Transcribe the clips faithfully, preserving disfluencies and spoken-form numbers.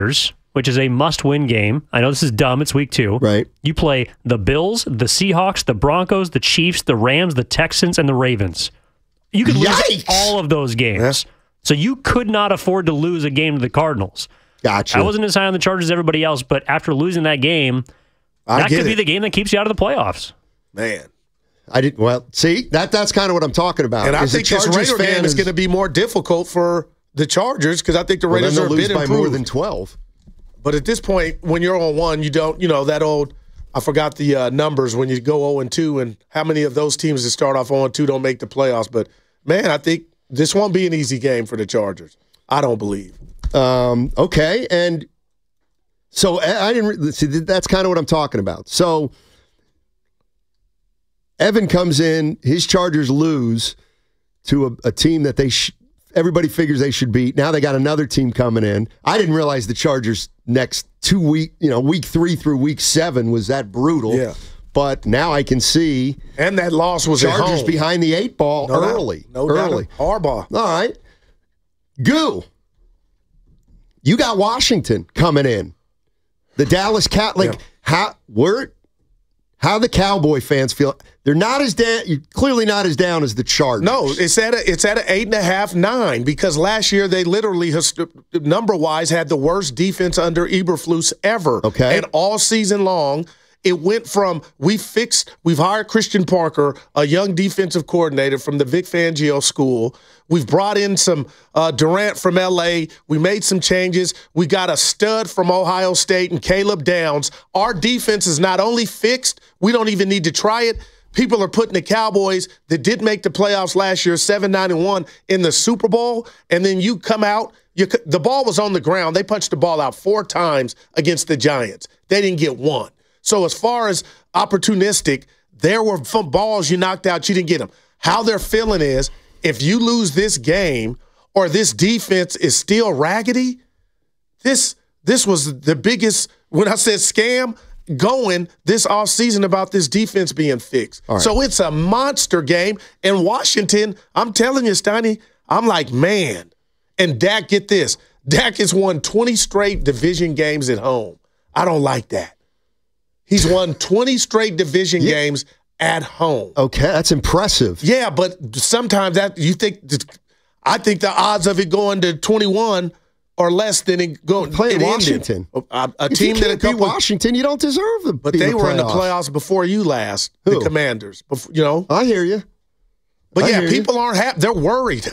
which is a must-win game. I know this is dumb. It's week two. Right. You play the Bills, the Seahawks, the Broncos, the Chiefs, the Rams, the Texans, and the Ravens. You could Yikes. lose all of those games. Yeah. So you could not afford to lose a game to the Cardinals. Gotcha. I wasn't as high on the Chargers as everybody else, but after losing that game, I that could it. be the game that keeps you out of the playoffs. Man. I didn't. Well, see, that that's kind of what I'm talking about. And I Is think the this Chargers Raider fan game is going to be more difficult for the Chargers because I think the well, Raiders then are a they'll lose bit by improved. more than twelve. But at this point, when you're on one, you don't, you know, that old, I forgot the uh, numbers when you go oh and two and how many of those teams that start off oh and two don't make the playoffs. But, man, I think this won't be an easy game for the Chargers. I don't believe. Um, okay, and so I I didn't see. That's kind of what I'm talking about. So Evan comes in, his Chargers lose to a, a team that they sh- everybody figures they should beat. Now they got another team coming in. I didn't realize the Chargers next two week, you know, week three through week seven was that brutal. Yeah. But now I can see And that loss was at Chargers home. behind the eight ball No doubt. early. No doubt. early. Harbaugh. All right. Goo. You got Washington coming in. The Dallas Cow like Yeah. how we're how the Cowboy fans feel. They're not as down clearly not as down as the Chargers. No, it's at a, it's at an eight and a half, nine because last year they literally number wise had the worst defense under Eberflus ever. Okay. And all season long, it went from we fixed, we've hired Christian Parker, a young defensive coordinator from the Vic Fangio school. We've brought in some uh, Durant from L A. We made some changes. We got a stud from Ohio State and Caleb Downs. Our defense is not only fixed, we don't even need to try it. People are putting the Cowboys that did make the playoffs last year, seven nine and one, in the Super Bowl, and then you come out, you, the ball was on the ground. They punched the ball out four times against the Giants. They didn't get one. So as far as opportunistic, there were balls you knocked out, you didn't get them. How they're feeling is, if you lose this game or this defense is still raggedy, this this was the biggest, when I said scam, going this offseason about this defense being fixed. Right. So it's a monster game. And Washington, I'm telling you, Steiny, I'm like, man. And Dak, get this. Dak has won twenty straight division games at home. I don't like that. He's won twenty straight division yeah. games at home. Okay, that's impressive. Yeah, but sometimes that you think I think the odds of it going to twenty-one are less than it going. Playing Washington, a, a if team you that a can't beat couple, Washington, you don't deserve the. But they were in the playoffs before you last. Who? The Commanders, before, you know. I hear you. But I yeah, hear people you. aren't happy. They're worried.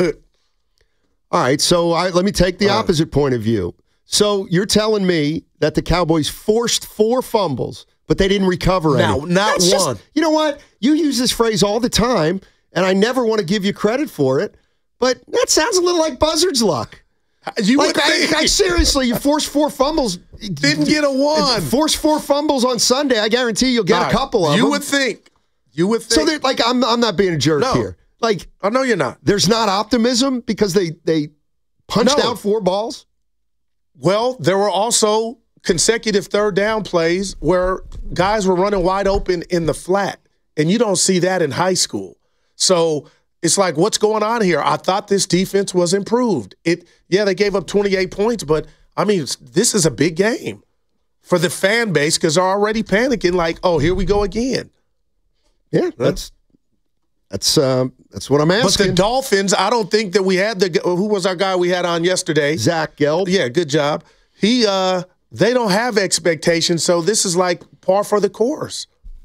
All right, so I, let me take the All opposite right. point of view. So you're telling me that the Cowboys forced four fumbles, but they didn't recover any. No, not That's one. Just, you know what? You use this phrase all the time, and I never want to give you credit for it, but that sounds a little like buzzard's luck. You like, would think. I, I seriously, you forced four fumbles. Didn't get a one. Force four fumbles on Sunday. I guarantee you'll get right. a couple of you them. You would think. You would think. So, like, I'm, I'm not being a jerk no. here. Like, I know you're not. There's not optimism because they, they punched no. out four balls? Well, there were also consecutive third down plays where guys were running wide open in the flat, and you don't see that in high school. So it's like, what's going on here? I thought this defense was improved. It, yeah, they gave up twenty-eight points, but, I mean, this is a big game for the fan base because they're already panicking like, oh, here we go again. Yeah, that's that's um, that's what I'm asking. But the Dolphins, I don't think that we had the – who was our guy we had on yesterday? Zach Gelb. Yeah, good job. He uh, they don't have expectations, so this is like par for the course.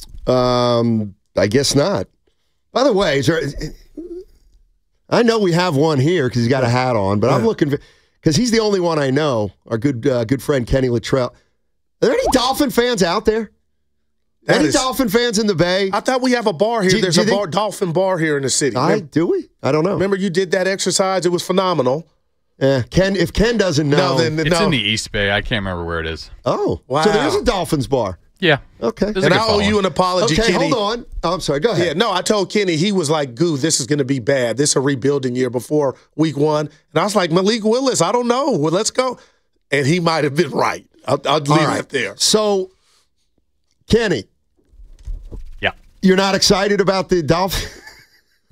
Um, I guess not. By the way, is there, I know we have one here because he's got a hat on, but yeah. I'm looking for because he's the only one I know. Our good uh, good friend Kenny Luttrell. Are there any Dolphin fans out there? That any is, Dolphin fans in the Bay? I thought we have a bar here. Do, There's do a think, bar, Dolphin bar here in the city. I, do we? I don't know. Remember you did that exercise? It was phenomenal. Yeah, Ken. If Ken doesn't know, no, then, it's no. in the East Bay. I can't remember where it is. Oh, wow. So there's a Dolphins bar. Yeah. Okay. There's and I owe you an apology, okay, Kenny. hold on. Oh, I'm sorry. Go ahead. Yeah, no, I told Kenny, he was like, Goo, this is going to be bad. This is a rebuilding year before week one. And I was like, Malik Willis, I don't know. Well, let's go. And he might have been right. I'll, I'll leave right. it there. So, Kenny. Yeah. You're not excited about the Dolphins?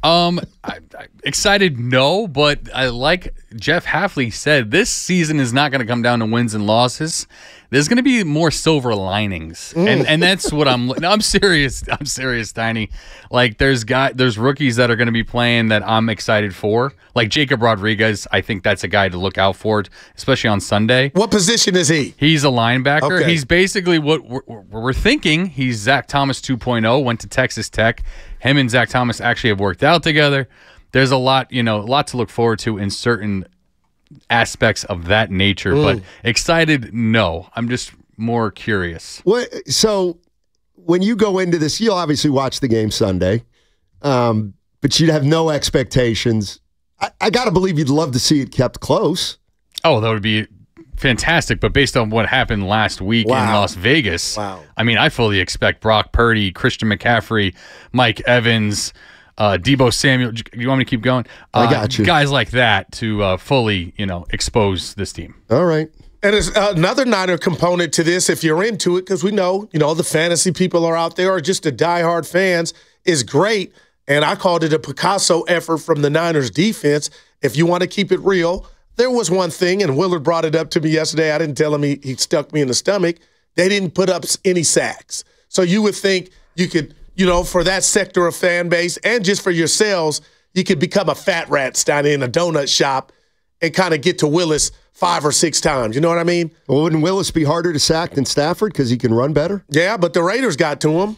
Um, I, I, excited, no, but I like Jeff Hafley said, this season is not going to come down to wins and losses. There's going to be more silver linings, mm. and and that's what I'm. No, I'm serious. I'm serious, Tiny. Like there's guy, there's rookies that are going to be playing that I'm excited for. Like Jacob Rodriguez, I think that's a guy to look out for, especially on Sunday. What position is he? He's a linebacker. Okay. He's basically what we're, we're thinking. He's Zach Thomas two point oh. Went to Texas Tech. Him and Zach Thomas actually have worked out together. There's a lot, you know, a lot to look forward to in certain aspects of that nature, mm. but excited, no. I'm just more curious. What? So when you go into this, you'll obviously watch the game Sunday, um, but you'd have no expectations. I, I got to believe you'd love to see it kept close. Oh, that would be fantastic, but based on what happened last week wow. in Las Vegas, wow. I mean, I fully expect Brock Purdy, Christian McCaffrey, Mike Evans, Uh, Debo Samuel, you want me to keep going? Uh, I got you. Guys like that to uh, fully, you know, expose this team. All right. And there's another Niner component to this, if you're into it, because we know, you know, the fantasy people are out there, or just the diehard fans, is great. And I called it a Picasso effort from the Niners defense. If you want to keep it real, there was one thing, and Willard brought it up to me yesterday. I didn't tell him he, he stuck me in the stomach. They didn't put up any sacks. So you would think you could, you know, for that sector of fan base and just for yourselves, you could become a fat rat standing in a donut shop and kind of get to Willis five or six times. You know what I mean? Well, wouldn't Willis be harder to sack than Stafford because he can run better? Yeah, but the Raiders got to him.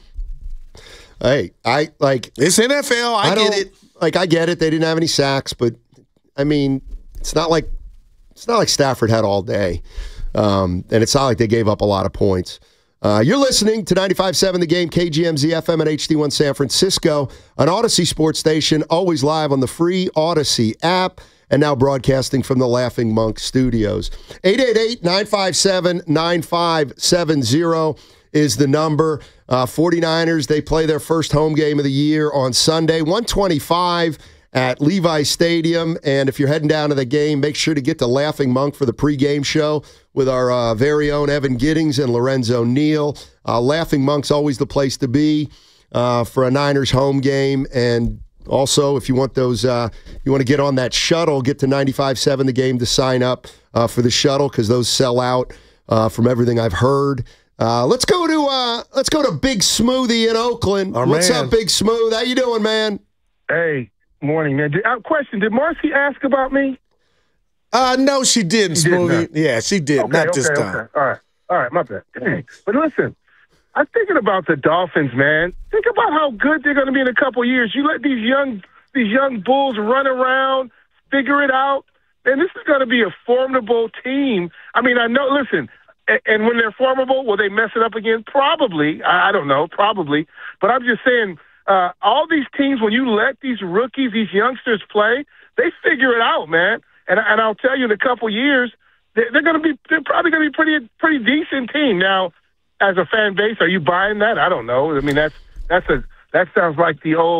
Hey, I like it's N F L. I, I get it. Like I get it. They didn't have any sacks, but I mean, it's not like it's not like Stafford had all day, um, and it's not like they gave up a lot of points. Uh, you're listening to ninety-five point seven The Game, K G M Z F M and H D one San Francisco, an Odyssey sports station, always live on the free Odyssey app, and now broadcasting from the Laughing Monk studios. eight eight eight, nine five seven, nine five seven zero is the number. Uh, 49ers, they play their first home game of the year on Sunday, one twenty-five at Levi Stadium. And if you're heading down to the game, make sure to get to Laughing Monk for the pregame show with our uh, very own Evan Giddings and Lorenzo Neal. Uh, Laughing Monk's always the place to be uh, for a Niners home game. And also, if you want those, uh, you want to get on that shuttle, get to ninety-five point seven The Game to sign up uh, for the shuttle because those sell out uh, from everything I've heard. Uh, let's go to uh, let's go to Big Smoothie in Oakland. Our What's man. up, Big Smooth? How you doing, man? Hey, morning, man. Did, uh, question: Did Marcy ask about me? Uh, no, she didn't, She did Smoothie. not. Yeah, she did. Okay, Not okay, this time. okay. All right, all right, my bad. Dang. But listen, I'm thinking about the Dolphins, man. Think about how good they're going to be in a couple years. You let these young these young bulls run around, figure it out, and this is going to be a formidable team. I mean, I know. Listen. And when they're formidable, will they mess it up again? Probably. I don't know. Probably. But I'm just saying, uh, all these teams, when you let these rookies, these youngsters play, they figure it out, man. And, and I'll tell you, in a couple years, they're, they're going to be. They're probably going to be pretty, pretty decent team. Now, as a fan base, are you buying that? I don't know. I mean, that's that's a that sounds like the old.